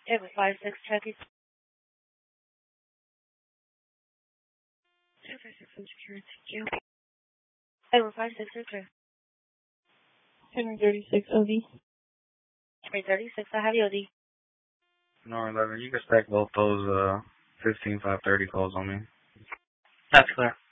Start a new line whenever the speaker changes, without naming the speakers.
Able 56, Chucky. 256 on security, thank you. Able 56, okay.
736 OD.
336, I have you, OD.
No, 11, you can stack both those 15-530 calls on me.
That's clear.